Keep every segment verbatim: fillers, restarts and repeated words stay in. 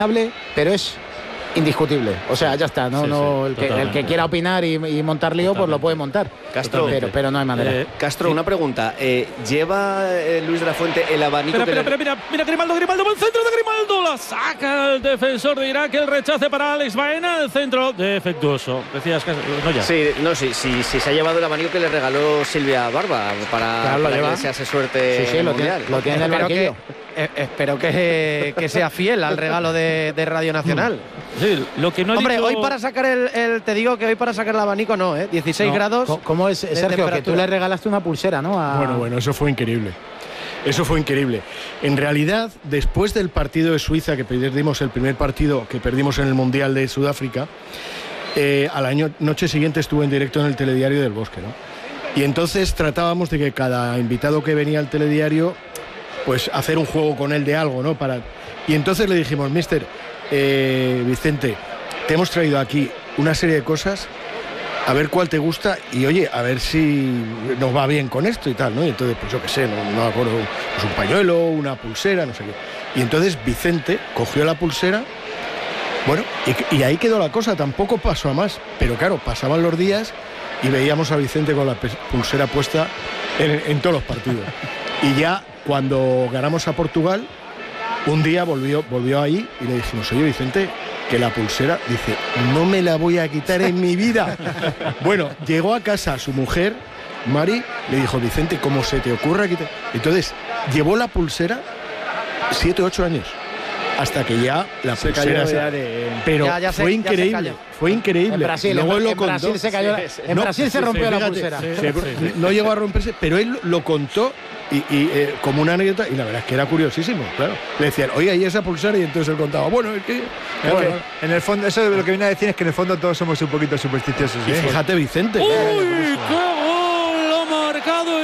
pero es indiscutible, o sea, ya está, no, sí, no, sí, el, que, el que quiera opinar y, y montar lío, pues lo puede montar. Castro, pero, pero no hay manera. Eh, Castro, sí. Una pregunta. Eh, ¿Lleva eh, Luis de la Fuente el abanico? Espera, que espera, le... espera, mira, mira, Grimaldo, Grimaldo, buen centro de Grimaldo, la saca el defensor de Irak, el rechace para Alex Baena, el centro defectuoso. Decías que no ya. Sí, no, sí, sí, sí, se ha llevado el abanico que le regaló Silvia Barba para, claro, para que lleva. le sease suerte. Sí, sí, lo mundial. tiene, lo tiene en el Espero banquillo. que, eh, espero que, que sea fiel al regalo de, de Radio Nacional. Sí, lo que no he Hombre, dicho... hoy para sacar el, el, te digo que hoy para sacar el abanico no, ¿eh? dieciséis No, grados. ¿Cómo es, Sergio, que tú le regalaste una pulsera, ¿no? A... Bueno, bueno, eso fue increíble. Eso fue increíble. En realidad, después del partido de Suiza, que perdimos el primer partido que perdimos en el Mundial de Sudáfrica, eh, a la noche siguiente estuve en directo en el Telediario del Bosque, ¿no? Y entonces tratábamos de que cada invitado que venía al telediario, pues hacer un juego con él de algo, ¿no? Para... Y entonces le dijimos, mister, eh, Vicente, te hemos traído aquí una serie de cosas, a ver cuál te gusta y oye, a ver si nos va bien con esto y tal, ¿no? Y entonces, pues yo qué sé, no, no me acuerdo, pues un pañuelo, una pulsera, no sé qué. Y entonces Vicente cogió la pulsera, bueno, y, y ahí quedó la cosa, tampoco pasó a más, pero claro, pasaban los días y veíamos a Vicente con la pulsera puesta en, en todos los partidos. Y ya cuando ganamos a Portugal, un día volvió, volvió ahí y le dijimos, oye Vicente, que la pulsera, dice, no me la voy a quitar en mi vida. Bueno, llegó a casa su mujer, Mari, le dijo, Vicente, ¿cómo se te ocurre quitar? Entonces, llevó la pulsera siete, ocho años. Hasta que ya la se pulsera cayó se... ya de... Pero ya, ya fue se, increíble, fue increíble. En Brasil, luego en, él lo en contó. Brasil se cayó, Sí, sí. en No, Brasil se sí, rompió sí, la fíjate, pulsera. sí, sí, sí. No llegó a romperse, pero él lo contó y, y eh, como una anécdota, y la verdad es que era curiosísimo, claro. Le decían, oye, ¿y esa pulsera? Y entonces él contaba, bueno, es que... Claro, bueno, que en el fondo, eso lo que viene a decir es que en el fondo todos somos un poquito supersticiosos. y ¿eh? fíjate, Vicente. ¡Uy, qué gol ha marcado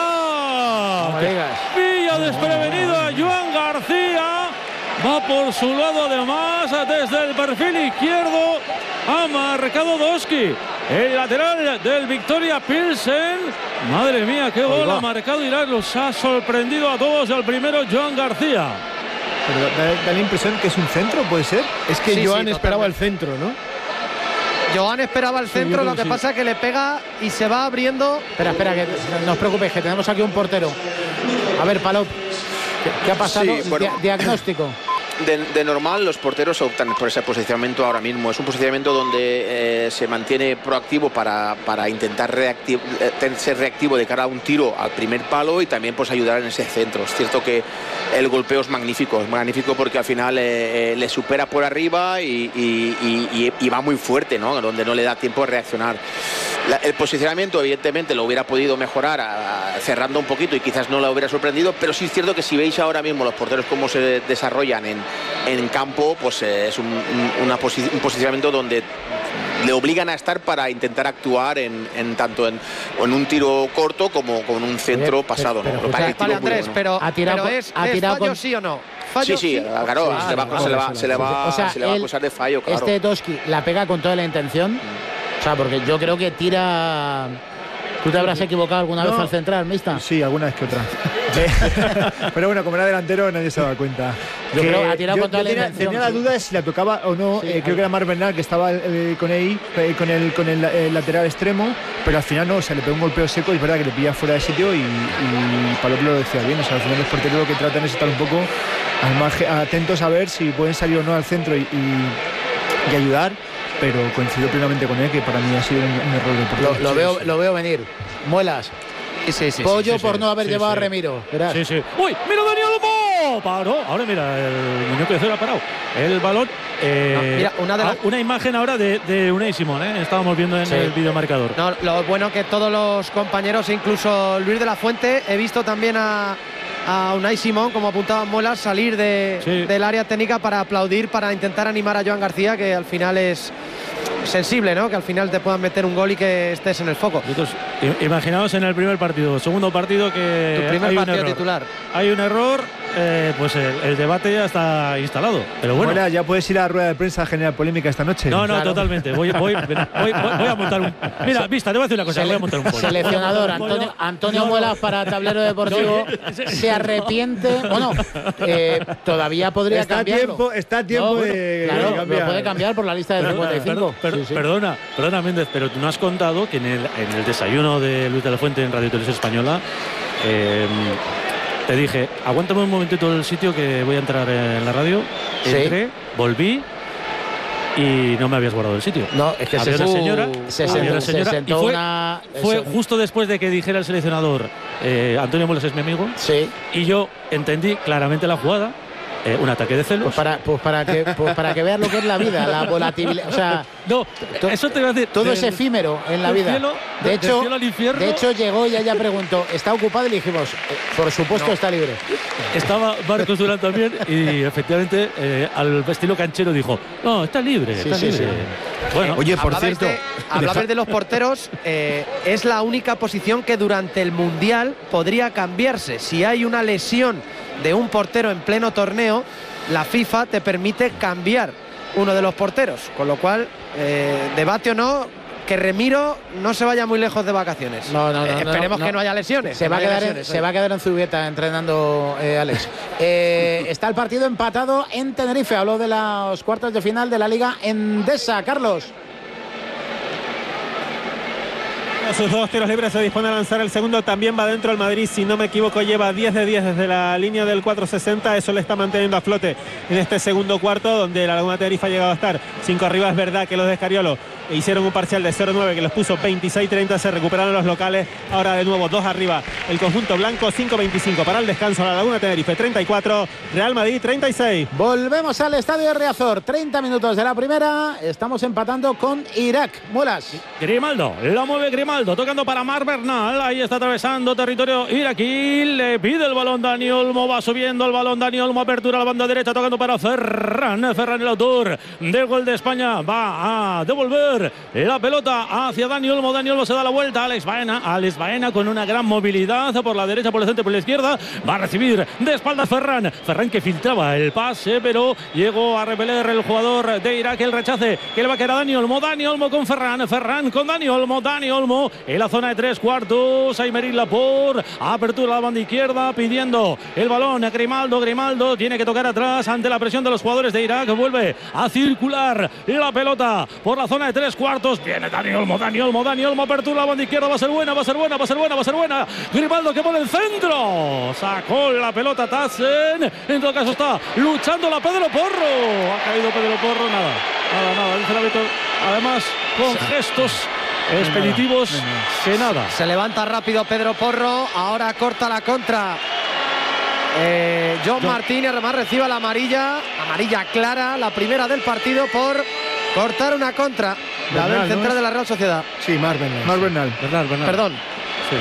Irak! Pilla desprevenido a Joan García. Va por su lado además desde el perfil izquierdo. Ha marcado Doski, el lateral del Victoria Pilsen. Madre mía, qué gol ha marcado Irak. Los ha sorprendido a todos. El primero, Joan García. Pero da, da la impresión que es un centro, ¿puede ser? Es que Sí, Joan sí, esperaba el centro, ¿no? Joan esperaba el centro, yo creo lo que que pasa es que le pega y se va abriendo. Espera, espera, que no os preocupéis, que tenemos aquí un portero. A ver, Palop, ¿qué, qué ha pasado? Sí, bueno. Dia- diagnóstico. De, de normal los porteros optan por ese posicionamiento ahora mismo. Es un posicionamiento donde eh, se mantiene proactivo para, para intentar reactiv eh, ser reactivo de cara a un tiro al primer palo y también pues ayudar en ese centro. Es cierto que el golpeo es magnífico, es magnífico porque al final eh, eh, le supera por arriba y, y, y, y va muy fuerte, ¿no? Donde no le da tiempo a reaccionar. La, el posicionamiento evidentemente lo hubiera podido mejorar a, a, cerrando un poquito y quizás no lo hubiera sorprendido, pero sí es cierto que si veis ahora mismo los porteros cómo se desarrollan en, en campo, pues eh, es un, un, una posi un posicionamiento donde le obligan a estar para intentar actuar en, en tanto en, en un tiro corto como con un centro Oye, pasado, pero, ¿no? pero, Para Vale, el tiro muy Andrés, bueno. pero, Ha tirado pero con- es, ha es tirado fallo con- sí o no. Sí, Fallo sí, claro, Sí, se, va, claro, se, le va, claro, se le va, o sea, se le va a él- acusar de fallo, claro. Este Doski la pega con toda la intención. O sea, porque yo creo que tira... ¿Tú te habrás equivocado alguna No. vez al central, Mista? Sí, alguna vez que otra. Pero bueno, como era delantero nadie se daba cuenta. Yo Que creo que ha tirado yo- con toda yo la tenía, intención, tenía la sí. duda de si la tocaba o no. Sí, eh, creo hay- que era Marc Bernal que estaba eh, con él, eh, con el, con el, eh, lateral extremo, pero al final no, o sea, le pegó un golpeo seco y es verdad que le pilla fuera de sitio y, y Palop lo decía bien. O sea, al final los porteros lo que tratan es estar un poco al margen, atentos a ver si pueden salir o no al centro y, y, y ayudar. Pero coincido plenamente con él que para mí ha sido un, un error de portero. Lo, lo veo, lo veo venir. Muelas. Sí, sí, sí, Pollo sí, por sí. no haber Sí, llevado sí. a Remiro. Verás. Sí, sí. ¡Uy! ¡Mira Daniel Olmo! Paró. Ahora mira, el muñeco de cero ha parado. El balón. Eh, No, mira, una de ah, las- una imagen ahora de, de Unai Simón, ¿eh? Estábamos viendo en Sí. el videomarcador. No, lo bueno que todos los compañeros, incluso Luis de la Fuente, he visto también a, a Unai Simón, como apuntaba Muelas, salir de, Sí. del área técnica para aplaudir, para intentar animar a Joan García, que al final es sensible, ¿no? Que al final te puedan meter un gol y que estés en el foco. Nosotros, i- imaginaos en el primer partido, segundo partido que Tu primer hay un partido error. titular. Hay un error eh, pues el, el debate ya está instalado. Pero bueno. Bueno, ya puedes ir a la rueda de prensa a generar polémica esta noche. No, no, Claro. totalmente. Voy, voy, voy, voy, voy a montar un. Mira, vista, te voy a decir una cosa. Voy a montar un pollo. Seleccionador Antonio, Antonio No, no. Muelas para Tablero Deportivo se arrepiente. Bueno, eh, todavía podría Está a cambiarlo. tiempo, está a tiempo No, bueno, de, claro, de cambiar. lo puede cambiar por la lista del Perdona, cincuenta y cinco. per- per- Sí, sí. Perdona, perdona Méndez, pero tú no has contado que en el, en el desayuno de Luis de la Fuente en Radio Televisión Española eh, te dije, aguántame un momentito el sitio que voy a entrar en la radio. Sí. Entré, volví y no me habías guardado el sitio. No, es que Había se, una señora, se, había sentó, una se señora sentó y fue, una. fue eso. justo después de que dijera el seleccionador eh, Antonio Muelas es mi amigo Sí. y yo entendí claramente la jugada. Eh, un ataque de celos. Pues para, pues para que pues para que veas lo que es la vida, la volatilidad, o sea, no, to- eso te iba a decir. todo del- es efímero en la del vida. cielo- de del hecho, cielo al infierno. de hecho llegó y ella preguntó, ¿está ocupado? Y le dijimos, "Eh, por supuesto está libre. Estaba Marcos Durán también y efectivamente eh, al estilo canchero dijo, no, está libre, Sí, está sí, libre. sí. Bueno, Oye, por Hablabais cierto, de, hablabais de los porteros, eh, es la única posición que durante el Mundial podría cambiarse. Si hay una lesión de un portero en pleno torneo, la FIFA te permite cambiar uno de los porteros. Con lo cual, eh, debate o no, que Remiro no se vaya muy lejos de vacaciones. No, no, no, Eh, no, esperemos no. que no haya lesiones. Se que va, a no haya quedar en, lesiones, se va a quedar en Zubieta entrenando eh, Alex. Eh, está el partido empatado en Tenerife. Habló de los cuartos de final de la Liga Endesa. Carlos. Sus dos tiros libres, se dispone a lanzar el segundo, también va dentro el Madrid, si no me equivoco lleva diez de diez desde la línea del cuatro sesenta, eso le está manteniendo a flote en este segundo cuarto, donde la Laguna Tenerife ha llegado a estar cinco arriba. Es verdad que los de Escariolo hicieron un parcial de cero nueve que los puso veintiséis treinta, se recuperaron los locales, ahora de nuevo dos arriba el conjunto blanco, cinco veinticinco para el descanso, la Laguna Tenerife treinta y cuatro, Real Madrid treinta y seis. Volvemos al estadio de Riazor. treinta minutos de la primera. Estamos empatando con Irak. Muelas. Grimaldo, la mueve Grimaldo, tocando para Mar Bernal, ahí está atravesando territorio iraquí, le pide el balón Dani Olmo, va subiendo el balón Dani Olmo, apertura a la banda derecha, tocando para Ferran, Ferran el autor del gol de España, va a devolver la pelota hacia Dani Olmo, Dani Olmo se da la vuelta, Alex Baena, Alex Baena con una gran movilidad por la derecha, por el centro, por la izquierda, va a recibir de espaldas Ferran, Ferran que filtraba el pase, pero llegó a repeler el jugador de Irak el rechace, que le va a quedar a Dani Olmo, Dani Olmo con Ferran, Ferran con Dani Olmo, Dani Olmo en la zona de tres cuartos, Aymeric Laporte, apertura a la banda izquierda, pidiendo el balón a Grimaldo, Grimaldo tiene que tocar atrás ante la presión de los jugadores de Irak, vuelve a circular la pelota por la zona de tres cuartos, viene Dani Olmo, Dani Olmo, Dani Olmo, apertura a la banda izquierda, va a ser buena, va a ser buena, va a ser buena, va a ser buena, Grimaldo que pone el centro, sacó la pelota Tassen, en todo caso está luchando la Pedro Porro, ha caído Pedro Porro, nada, nada, nada, dice el árbitro, además con gestos expeditivos, que nada. Se levanta rápido Pedro Porro, ahora corta la contra. Eh, John John. Martínez además recibe la amarilla, amarilla clara, la primera del partido por cortar una contra. La Bernal, del central ¿no? de la Real Sociedad. Sí, Mar Bernal. Mar Bernal. Bernal, Bernal. Perdón. Sí.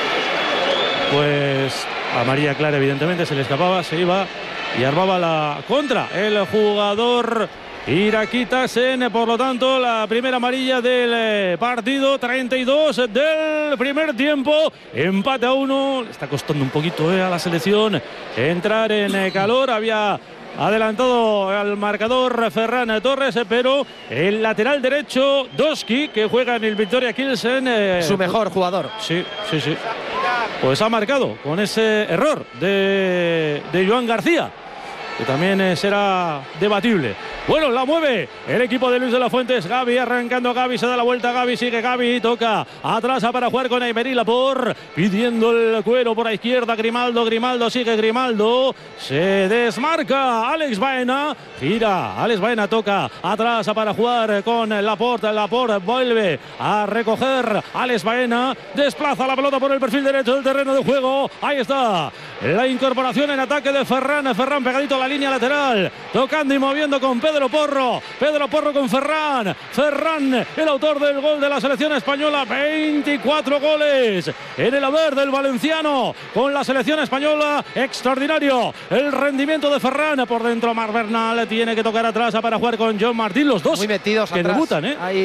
Pues a María Clara evidentemente se le escapaba, se iba y armaba la contra el jugador iraquí Tassen, por lo tanto la primera amarilla del eh, partido, treinta y dos del primer tiempo, empate a uno, le está costando un poquito eh, a la selección entrar en eh, calor, había adelantado al marcador Ferran Torres, pero el lateral derecho Doski, que juega en el Victoria Kilsen, eh, Su mejor jugador. Sí, sí, sí. Pues ha marcado con ese error de, de Joan García, que también eh, será debatible. Bueno, la mueve el equipo de Luis de la Fuentes. Gavi arrancando, Gavi se da la vuelta, Gavi sigue, Gavi toca atrás para jugar con Aymeric Laporte, pidiendo el cuero por la izquierda, Grimaldo, Grimaldo sigue, Grimaldo se desmarca, Alex Baena gira, Alex Baena toca atrás para jugar con Laporte, Laporte vuelve a recoger, Alex Baena desplaza la pelota por el perfil derecho del terreno de juego, ahí está la incorporación en ataque de Ferran, Ferran pegadito a la línea lateral, tocando y moviendo con Pedro Porro, Pedro Porro con Ferran, Ferran el autor del gol de la selección española, veinticuatro goles en el haber del valenciano con la selección española, extraordinario el rendimiento de Ferran, por dentro Mar Bernal tiene que tocar atrás para jugar con John Martín, los dos Muy metidos que atrás. debutan, ¿eh? Ahí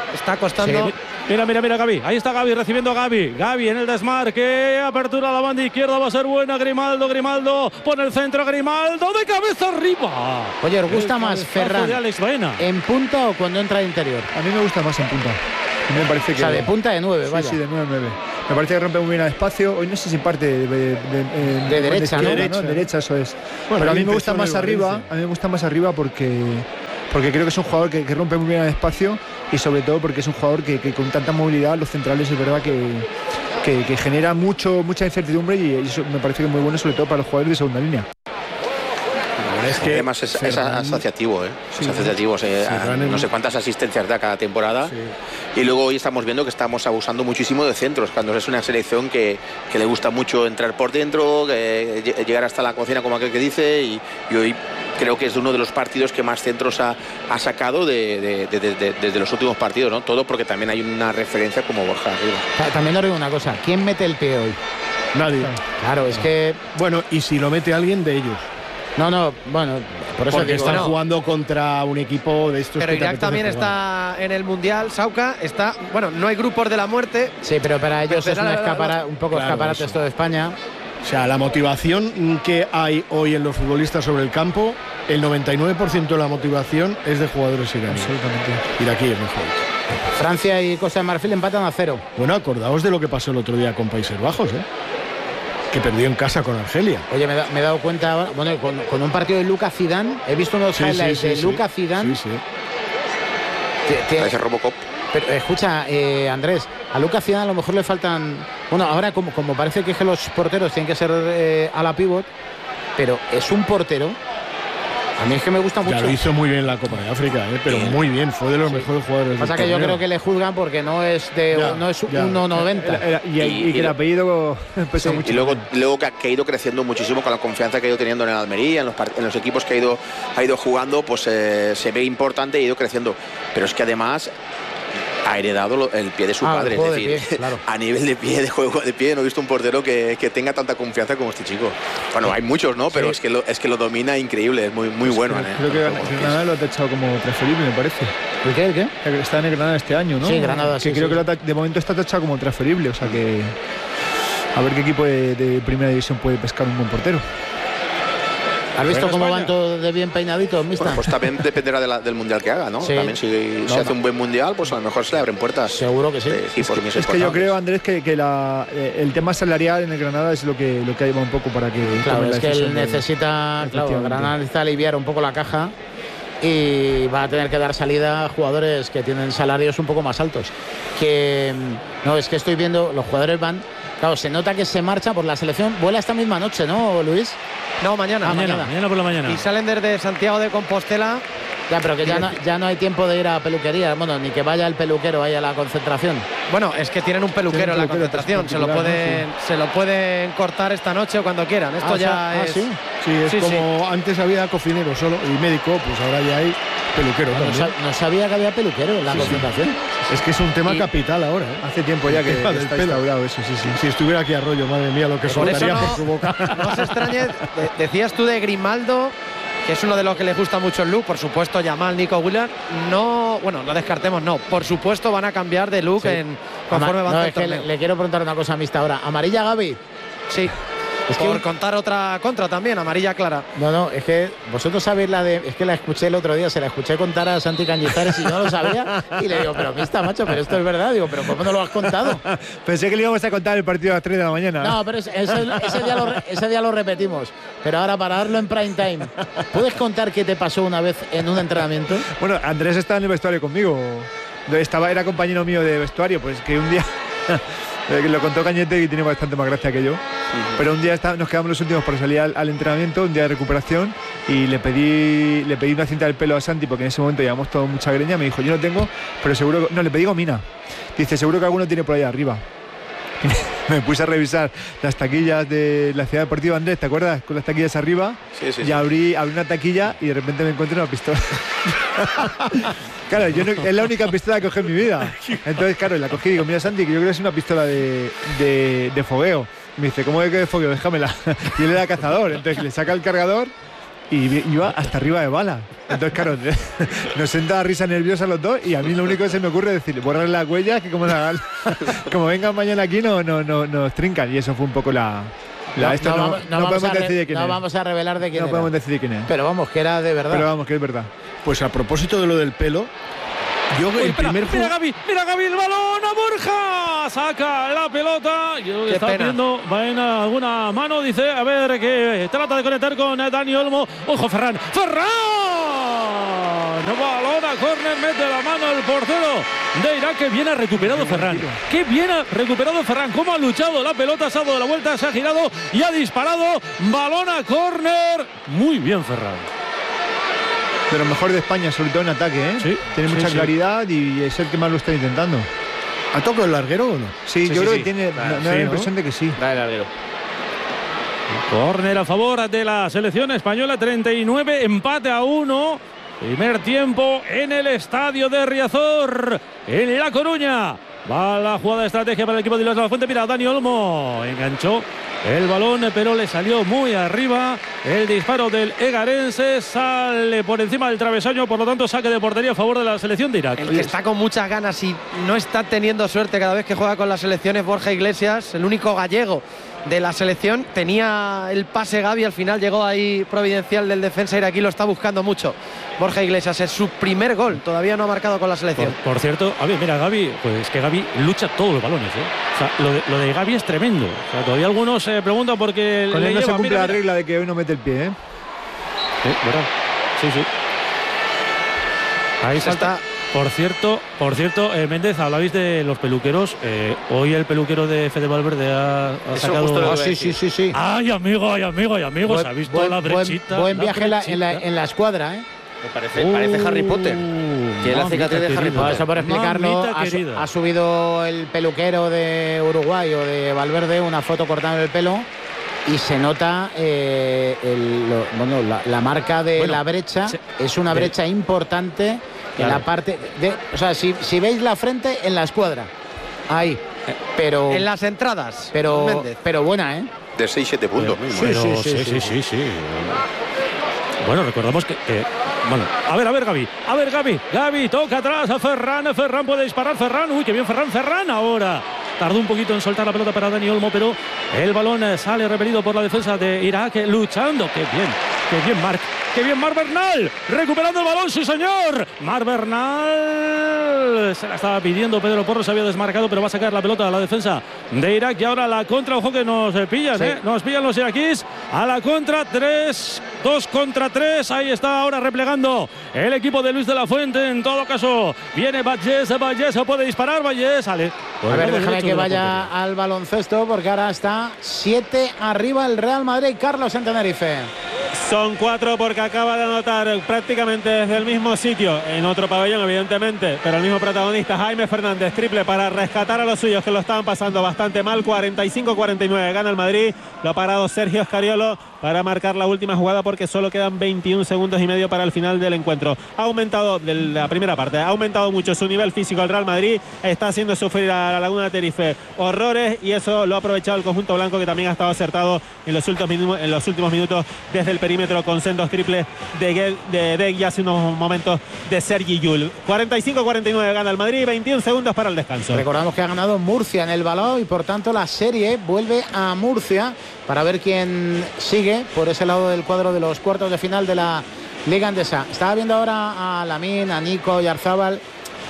está costando. Sí. Mira, mira, mira, Gavi. Ahí está Gavi recibiendo a Gavi. Gavi en el desmarque. Apertura a la banda izquierda. Va a ser buena. Grimaldo, Grimaldo. Pone el centro. Grimaldo de cabeza arriba. Oye, ¿os gusta más Ferran en punta o cuando entra de interior? A mí me gusta más en punta. A mí me parece que. O sea, de punta de nueve, sí, vaya. Sí, de nueve, nueve. Me parece que rompe muy bien al espacio. Hoy no sé si parte de, de, de, de derecha, de ¿no? Derecha, ¿no? Derecha, eso es. Bueno, pero a mí me gusta más arriba. A mí me gusta más arriba porque. Porque creo que es un jugador que, que rompe muy bien al espacio y sobre todo porque es un jugador que, que con tanta movilidad los centrales es verdad que, que, que genera mucho mucha incertidumbre y eso me parece que es muy bueno sobre todo para los jugadores de segunda línea. Es que además es, es asociativo, ¿eh? Sí, es asociativo, sí, a, no sé cuántas asistencias da cada temporada. Sí. Y luego hoy estamos viendo que estamos abusando muchísimo de centros, cuando es una selección que, que le gusta mucho entrar por dentro, que, llegar hasta la cocina como aquel que dice, y, y hoy creo que es uno de los partidos que más centros ha, ha sacado de, de, de, de, de, desde los últimos partidos, ¿no? Todo porque también hay una referencia como Borja arriba. También os digo una cosa, ¿quién mete el pie hoy? Nadie. Claro, es que... Bueno, y si lo mete alguien de ellos. No, no, bueno, por eso porque digo, están no. jugando contra un equipo de estos. Pero que Irak también jugar. está en el Mundial, Sauca, está, bueno, no hay grupos de la muerte. Sí, pero para ellos pero es una escapara, un poco claro, escaparate esto de España. O sea, la motivación que hay hoy en los futbolistas sobre el campo, el noventa y nueve por ciento de la motivación es de jugadores iraníes. Absolutamente. Iraquíes, mejor. Francia y Costa de Marfil empatan a cero. Bueno, acordaos de lo que pasó el otro día con Países Bajos, ¿eh? Que perdió en casa con Argelia. Oye, me, da, me he dado cuenta ahora, bueno, con, con un partido de Lucas Zidane, he visto unos sí, highlights sí, sí, de sí. Lucas Zidane. Sí, sí. Que, que, Parece Robocop. Pero escucha, eh, Andrés, a Lucas Zidane a lo mejor le faltan. Bueno, ahora como, como parece que, es que los porteros tienen que ser eh, a la pivot, pero es un portero. A mí es que me gusta mucho. Ya lo hizo muy bien en la Copa de África, ¿eh? Pero sí. Muy bien, fue de los sí. mejores jugadores. Pasa que torneo. Yo creo que le juzgan porque no es de ya, no es uno noventa. Y, y, y, y que el apellido pesa sí. mucho. Y luego, luego que ha, que ha ido creciendo muchísimo con la confianza que ha ido teniendo en el Almería, en los, en los equipos que ha ido, ha ido jugando, pues eh, se ve importante y ha ido creciendo. Pero es que además ha heredado el pie de su ah, padre, es decir, de pie, claro. A nivel de pie, de juego de pie, no he visto un portero que, que tenga tanta confianza como este chico. Bueno, hay muchos, ¿no? Pero sí. es, que lo, es que lo domina increíble, es muy, muy pues bueno. Creo, creo que Granada lo ha tachado como transferible, me parece. ¿El qué? ¿El qué? Está en el Granada este año, ¿no? Sí, Granada, que sí. Creo sí. que lo, de momento está tachado como transferible, o sea que a ver qué equipo de, de primera división puede pescar un buen portero. ¿Has visto cómo van todos de bien peinaditos, Mista? Bueno, pues también dependerá de la, del mundial que haga, ¿no? Sí. También si no, se hace un buen mundial, pues a lo mejor se le abren puertas. Seguro que sí. Es, que, es que yo creo, Andrés, que, que la, eh, el tema salarial en el Granada es lo que lo que ayuda un poco para que. Claro, es que él necesita, de, claro, Granada necesita aliviar un poco la caja y va a tener que dar salida a jugadores que tienen salarios un poco más altos. Que no, es que estoy viendo, los jugadores van. Claro, se nota que se marcha por la selección. Vuela esta misma noche, ¿no, Luis? No, mañana. Ah, mañana, mañana. Mañana por la mañana. Y salen desde Santiago de Compostela. Ya, pero que ya no, ya no hay tiempo de ir a peluquería. Bueno, ni que vaya el peluquero ahí a la concentración. Bueno, es que tienen un peluquero en la concentración. Se lo pueden, ¿no? Sí. se lo pueden cortar esta noche o cuando quieran. Esto ah, ya ah, es. ¿sí? Sí, es sí, como sí. antes había cocinero solo y médico, pues ahora ya hay peluquero. No, sab no sabía que había peluquero en la sí, concentración. Sí. Es que es un tema y capital ahora, ¿eh? Hace tiempo ya que está instaurado eso, sí, sí. Si estuviera aquí Arroyo, madre mía, lo que soltaría por, no, por su boca. No se extrañe, decías tú de Grimaldo, que es uno de los que le gusta mucho el look, por supuesto, Yamal, Nico Williams, no, bueno, no descartemos, no, por supuesto van a cambiar de look sí. en, conforme van no, a es que le, le quiero preguntar una cosa mixta ahora. ¿Amarilla, Gavi? Sí. Es que por contar otra contra también, amarilla clara. No, no, es que vosotros sabéis la de... Es que la escuché el otro día, se la escuché contar a Santi Cañizares y yo no lo sabía. Y le digo, pero mista, macho, pero esto es verdad. Digo, pero ¿cómo no lo has contado? Pensé que le íbamos a contar el partido a las tres de la mañana. No, pero ese, ese, ese, día lo, ese día lo repetimos. Pero ahora, para darlo en prime time, ¿puedes contar qué te pasó una vez en un entrenamiento? Bueno, Andrés estaba en el vestuario conmigo. Estaba, era compañero mío de vestuario, pues que un día... Lo contó Cañete y tiene bastante más gracia que yo. Uh-huh. Pero un día está, nos quedamos los últimos para salir al, al entrenamiento, un día de recuperación, y le pedí le pedí una cinta del pelo a Santi, porque en ese momento llevamos todo mucha greña. Me dijo, yo no tengo, pero seguro... No, le pedí gomina. Dice, seguro que alguno tiene por ahí arriba. Y me puse a revisar las taquillas de la Ciudad Deportiva, Andrés, ¿te acuerdas? Con las taquillas arriba. Sí, sí, y sí. abrí, abrí una taquilla y de repente me encuentro una pistola. Claro, yo no, es la única pistola que cogí en mi vida. Entonces, claro, la cogí y digo, mira, Santi, que yo creo que es una pistola de, de, de fogueo. Me dice, ¿cómo es que de fogueo? Déjamela. Y él era cazador. Entonces le saca el cargador y iba hasta arriba de bala. Entonces, claro, nos senta risa nerviosa los dos y a mí lo único que se me ocurre es decir, borrar las huellas, que como, la, como vengan mañana aquí no, no, no, nos trincan. Y eso fue un poco la... la no, esta no, no, vamos, no, no vamos podemos decidir re, quién no es. vamos a revelar de quién No era. podemos decidir quién es. Pero vamos, que era de verdad. Pero vamos, que es verdad. Pues a propósito de lo del pelo, yo Uy, el espera, primer mira juego... Gaby, mira Gaby, el balón a Borja, saca la pelota. Yo Qué está pena. pidiendo va en alguna mano, dice, a ver que trata de conectar con Dani Olmo. Ojo, Ferran, Ferran. Balón a córner, mete la mano el portero de Irak. Que bien ha recuperado Ferran. Qué bien ha recuperado Ferran. Cómo ha luchado la pelota, se ha dado la vuelta, se ha girado y ha disparado. Balón a córner. Muy bien, Ferran. De lo mejor de España, sobre todo en ataque, ¿eh? Sí, tiene sí, mucha sí. claridad y es el que más lo está intentando. ¿Ha tocado el larguero o no? Sí, Sí, yo sí, creo sí. que tiene, Claro, me da sí, la ¿no? impresión de que sí. Da el larguero. Córner a favor de la selección española, treinta y nueve, empate a uno. Primer tiempo en el estadio de Riazor, en La Coruña. Va la jugada de estrategia para el equipo de Los de la Fuente. Mira, Dani Olmo enganchó el balón, pero le salió muy arriba. El disparo del egarense sale por encima del travesaño, por lo tanto saque de portería a favor de la selección de Irak. El que está con muchas ganas y no está teniendo suerte cada vez que juega con la selección es Borja Iglesias, el único gallego de la selección. Tenía el pase Gaby, al final llegó ahí providencial del defensa iraquí, lo está buscando mucho. Borja Iglesias es su primer gol, todavía no ha marcado con la selección. Por, por cierto, a ver, mira, Gaby, pues que Gaby lucha todos los balones, ¿eh? O sea, lo de, lo de Gaby es tremendo. O sea, todavía algunos se preguntan por qué Con le él no se lleva, cumple mira, la mira. regla de que hoy no mete el pie, ¿eh? Sí, ¿verdad? Sí, sí. Ahí salta. Por cierto, por cierto, eh, Méndez, hablabais de los peluqueros. Eh, hoy el peluquero de Fede Valverde ha, ha Eso sacado. justo lo Ah, iba a sí, decir. sí, sí, sí. Ay, amigo, ay, amigo, ay, amigo. Buen- Se ha visto buen- la buen- brechita. Buen la viaje en la, en, la, brechita. en la escuadra, ¿eh? Me parece, parece Harry Potter. Tiene la mamita cicatriz de Harry querida. Potter. Eso por explicarlo, Mamita ha, su- querida. ha subido el peluquero de Uruguay o de Valverde una foto cortando el pelo y se nota eh, el- lo- bueno, la, la marca de Bueno, la brecha. se- Es una de- brecha importante en Claro. la parte de, o sea, si, si veis la frente en la escuadra, ahí, pero En las entradas, pero Méndez. pero buena, ¿eh? De seis siete puntos. Sí, Pero sí, sí, sí, sí, sí, sí. Bueno, recordamos que, que- bueno, a ver, a ver, Gaby, a ver, Gaby, Gaby, toca atrás a Ferran, Ferran puede disparar, Ferran, uy, qué bien, Ferran, Ferran ahora. Tardó un poquito en soltar la pelota para Dani Olmo, pero el balón eh, sale repelido por la defensa de Irak, eh, luchando, qué bien, qué bien, Marc, qué bien, Marc Bernal, recuperando el balón, sí señor, Marc Bernal, se la estaba pidiendo Pedro Porro, se había desmarcado, pero va a sacar la pelota a la defensa de Irak y ahora la contra, ojo que nos eh, pillan, Sí. eh, nos pillan los iraquíes, a la contra, tres, dos contra tres, ahí está ahora replegando el equipo de Luis de la Fuente, en todo caso, viene Vallés, Vallés puede disparar, Vallés, sale. A ver, déjame que de la vaya portería. al baloncesto porque ahora está siete arriba el Real Madrid. Carlos en Tenerife. Son cuatro porque acaba de anotar prácticamente desde el mismo sitio, en otro pabellón evidentemente, pero el mismo protagonista, Jaime Fernández, triple para rescatar a los suyos que lo estaban pasando bastante mal. Cuarenta y cinco cuarenta y nueve gana el Madrid, lo ha parado Sergio Escariolo para marcar la última jugada porque solo quedan veintiún segundos y medio para el final del encuentro. Ha aumentado de la primera parte, ha aumentado mucho su nivel físico el Real Madrid, está haciendo sufrir a la Laguna de Tenerife horrores y eso lo ha aprovechado el conjunto blanco, que también ha estado acertado en los últimos minutos, en los últimos minutos desde el perímetro, con sendos triples de Gel, de Deg y hace unos momentos de Sergi Llull. cuarenta y cinco cuarenta y nueve gana el Madrid, veintiún segundos para el descanso. Recordamos que ha ganado Murcia en el balón y por tanto la serie vuelve a Murcia para ver quién sigue por ese lado del cuadro de los cuartos de final de la Liga Endesa. Estaba viendo ahora a Lamín, a Nico y Arzabal.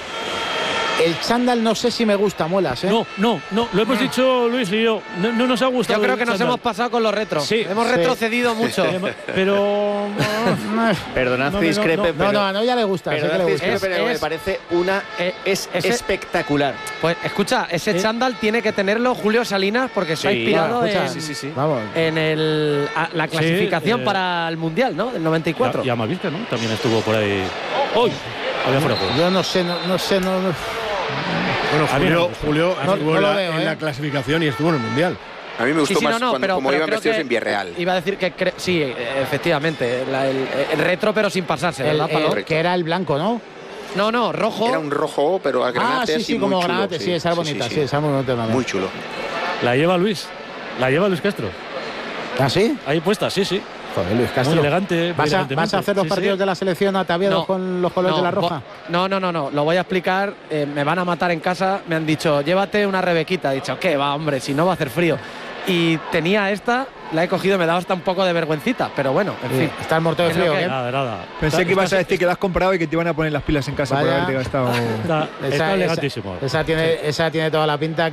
El chándal no sé si me gusta, Muelas, ¿eh? No, no, no, lo hemos dicho Luis y yo, no, no nos ha gustado. Yo creo el que nos chándal. hemos pasado con los retros. Sí, hemos sí. retrocedido mucho. Pero Perdonad No, que no, discrepe, no, No, pero, no, a no, ya le gusta. sé que perdonad le que gusta. discrepe, Es- pero me es- parece una eh, es ese- espectacular. Pues escucha, ese Eh. chándal tiene que tenerlo Julio Salinas porque se ha Sí, inspirado escucha, en, sí, sí, sí. Vamos. en el, a- la clasificación eh, para el Mundial, ¿no? Del noventa y cuatro. Ya, ya me viste, ¿no? También estuvo por ahí. ¡Hoy! Había fuera de juego. Yo no sé, no, no sé, no, no- Bueno, A mí no Julio, me gusta. Julio No- estuvo no en, lo la, veo, en ¿eh? la clasificación y estuvo en el Mundial. A mí me Sí, gustó sí, más no, no, cuando, pero, como pero iban creo vestidos que en Villarreal. Iba a decir que cre- sí, eh, efectivamente, la- el, el retro pero sin pasarse, el- ¿verdad, el- Palo? que era el blanco, ¿no? No, no, rojo. Era un rojo, pero a granate, Ah, sí, así sí, muy como chulo, granate, sí, esa es bonita, sí, esa es muy bonita también. Muy chulo. La lleva Luis. La lleva Luis Castro. ¿Ah, sí? Ahí puesta, sí, sí. Joder, Luis Castro. Muy elegante. ¿Vas, a, ¿Vas a hacer los sí, partidos sí. de la selección ataviados no, con los colores no, de la roja? No, no, no, no. Lo voy a explicar. Eh, me van a matar en casa. Me han dicho, llévate una Rebequita. He dicho, ¿qué va, hombre? Si no va a hacer frío. Y tenía esta, la he cogido, me daba hasta un poco de vergüencita, pero bueno, en sí. fin. ¿Estás muerto de frío? Nada, nada. Pensé que ibas a decir que la has comprado y que te iban a poner las pilas en casa Vaya. por haberte gastado. Está, está esa, elegantísimo. Esa, esa, tiene, sí. esa tiene toda la pinta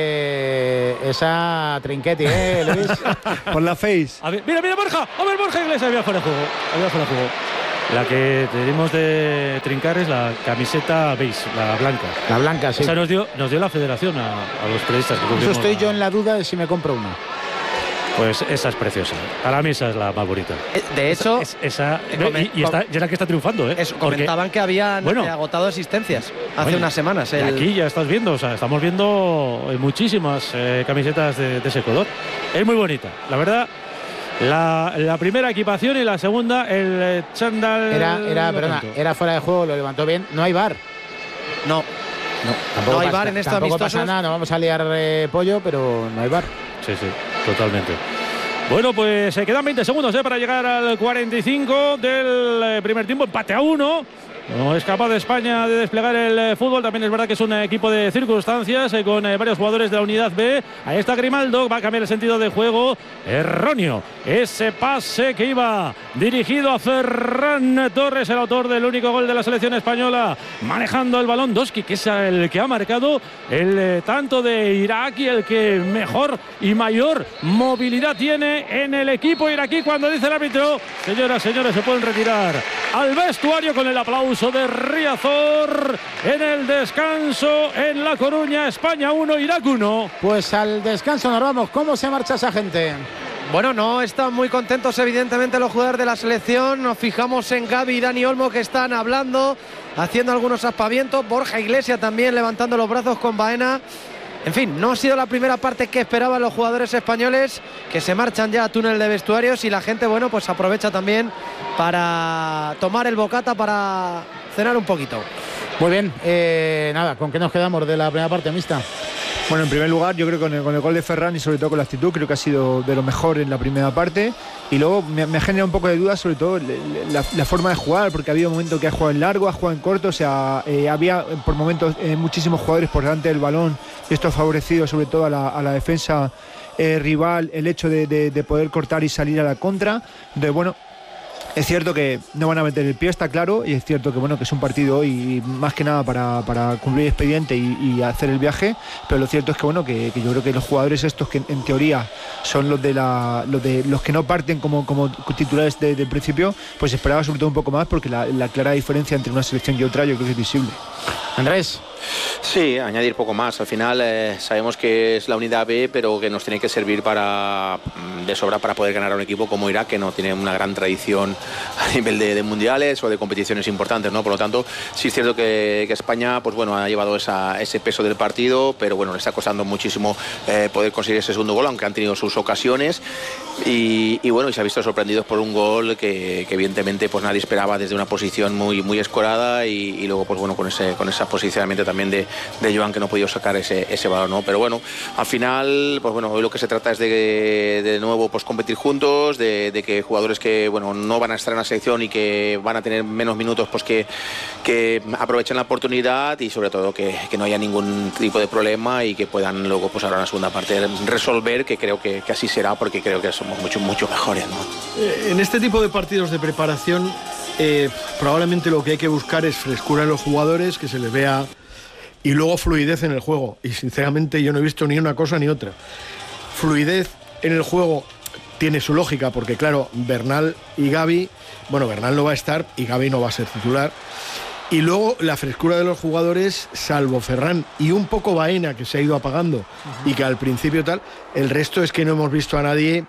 que esa Trinquetti, ¿eh, Luis? Por la face. A ver, mira, mira, Borja. A ver, Borja Iglesias había fuera de juego. Había fuera de juego. La que tenemos de trincar es la camiseta beige, la blanca. La blanca, sí. O sea, nos dio, nos dio la federación a, a los periodistas que cubrimos. Eso estoy yo en la duda de si me compro una. Pues esa es preciosa. Para mí esa es la más bonita. De hecho, esa, es, esa y, y está, ya la que está triunfando, ¿eh? Eso, comentaban que habían bueno, agotado asistencias hace bueno, unas semanas. El... Aquí ya estás viendo, o sea, estamos viendo muchísimas eh, camisetas de, de ese color. Es muy bonita, la verdad. La, la primera equipación y la segunda, el chándal. Era, era, perdona, era fuera de juego, lo levantó bien. No hay bar. No. No, tampoco no hay pasa, bar en estos tampoco amistosos. Pasa nada, no vamos a liar eh, pollo, pero no hay bar. Sí, sí, totalmente. Bueno, pues se quedan veinte segundos ¿eh? para llegar al cuarenta y cinco del eh, primer tiempo. Empate a uno. No es capaz de España de desplegar el eh, fútbol. También es verdad que es un equipo de circunstancias eh, con eh, varios jugadores de la unidad B. Ahí está Grimaldo, va a cambiar el sentido de juego. Erróneo. Ese pase que iba dirigido a Ferran Torres, el autor del único gol de la selección española, manejando el balón. Doski, que es el que ha marcado el eh, tanto de Irak y el que mejor y mayor movilidad tiene en el equipo iraquí. Cuando dice el árbitro, señoras, señores, se pueden retirar al vestuario con el aplauso de Riazor en el descanso en La Coruña. España uno, Irak uno. Pues al descanso nos vamos. ¿Cómo se marcha esa gente? Bueno, no están muy contentos evidentemente los jugadores de la selección. Nos fijamos en Gavi y Dani Olmo, que están hablando, haciendo algunos aspavientos. Borja Iglesias también levantando los brazos con Baena. En fin, no ha sido la primera parte que esperaban los jugadores españoles, que se marchan ya a túnel de vestuarios, y la gente, bueno, pues aprovecha también para tomar el bocata, para cenar un poquito. Muy bien, eh, nada, ¿con qué nos quedamos de la primera parte mixta? Bueno, en primer lugar, yo creo que con el, con el gol de Ferran y sobre todo con la actitud, creo que ha sido de lo mejor en la primera parte. Y luego me, me ha generado un poco de dudas sobre todo la, la forma de jugar, porque ha habido momentos que ha jugado en largo, ha jugado en corto, o sea, eh, había por momentos eh, muchísimos jugadores por delante del balón, y esto ha favorecido sobre todo a la, a la defensa eh, rival el hecho de, de, de poder cortar y salir a la contra. Entonces, bueno, es cierto que no van a meter el pie, está claro, y es cierto que bueno que es un partido hoy más que nada para, para cumplir expediente y, y hacer el viaje, pero lo cierto es que bueno que, que yo creo que los jugadores estos que en teoría son los de la los de los que no parten como, como titulares desde de el principio, pues esperaba sobre todo un poco más, porque la, la clara diferencia entre una selección y otra yo creo que es visible. Andrés. Sí, añadir poco más. Al final eh, sabemos que es la unidad B, pero que nos tiene que servir para de sobra para poder ganar a un equipo como Irak, que no tiene una gran tradición a nivel de, de mundiales o de competiciones importantes, ¿no? Por lo tanto, sí es cierto que, que España, pues bueno, ha llevado esa, ese peso del partido, pero bueno, le está costando muchísimo eh, poder conseguir ese segundo gol, aunque han tenido sus ocasiones. Y, y bueno, y se ha visto sorprendidos por un gol que, que evidentemente pues nadie esperaba, desde una posición muy, muy escorada, y, y luego pues bueno con ese, con ese posicionamiento también de, de Joan, que no ha podido sacar ese, ese balón, ¿no? Pero bueno, al final pues bueno, hoy lo que se trata es de de nuevo pues competir juntos, de, de que jugadores que bueno no van a estar en la selección y que van a tener menos minutos, pues que, que aprovechen la oportunidad, y sobre todo que, que no haya ningún tipo de problema, y que puedan luego pues ahora en la segunda parte resolver, que creo que, que así será, porque creo que somos mucho, mucho mejores, ¿no? Eh, en este tipo de partidos de preparación eh, probablemente lo que hay que buscar es frescura en los jugadores, que se les vea, y luego fluidez en el juego, y sinceramente yo no he visto ni una cosa ni otra. Fluidez en el juego tiene su lógica, porque claro, Bernal y Gavi, bueno, Bernal no va a estar y Gavi no va a ser titular, y luego la frescura de los jugadores, salvo Ferran y un poco Baena, que se ha ido apagando, uh-huh. y que al principio tal, el resto es que no hemos visto a nadie,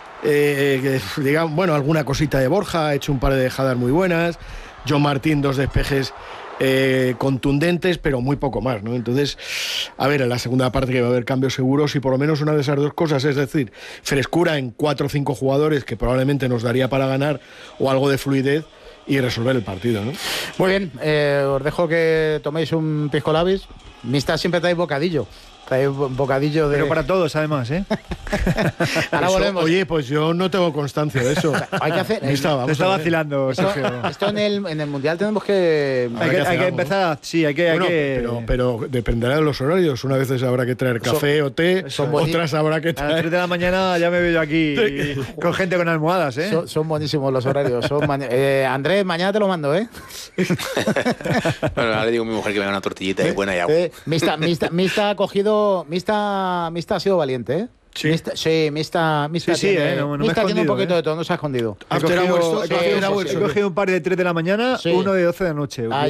eh, que, digamos, bueno, alguna cosita de Borja, ha hecho un par de dejadas muy buenas, John Martín dos despejes Eh, contundentes, pero muy poco más, ¿no? Entonces, a ver, en la segunda parte que va a haber cambios seguros, y por lo menos una de esas dos cosas, es decir, frescura en cuatro o cinco jugadores, que probablemente nos daría para ganar, o algo de fluidez y resolver el partido, ¿no? Muy bien, eh, os dejo que toméis un pisco labis. Mista siempre trae bocadillo. Hay un bocadillo de... Pero para todos, además, ¿eh? Ahora Eso, volvemos. oye, pues yo no tengo constancia de eso. Hay que hacer... Mista, vamos Te está a ver. vacilando, Esto, Sergio. esto en, el, en el Mundial tenemos que... Hay que, que hacer hay que algo, empezar, sí, hay que... hay Bueno, que- pero, pero dependerá de los horarios. Una veces habrá que traer café o té, son boni- otras habrá que A las traer... tres de la mañana ya me veo yo aquí con gente con almohadas, ¿eh? Son, son buenísimos los horarios. Son ma- eh, Andrés, mañana te lo mando, ¿eh? Bueno, ahora le digo a mi mujer que me haga una tortillita y buena y agua. Eh, Mista, Mista, Mista ha cogido... Mista, Mista ha sido valiente, ¿eh? Sí. Mista, sí, Mista, Mista, Sí, sí, tiene, eh, no- no me he Mista tiene un escondido, poquito eh. de todo, no se ha escondido. He After cogido, hours, he sí, cogido- sí, he sí. cogido un par de tres de la mañana, Sí. uno de doce de la noche. Ahí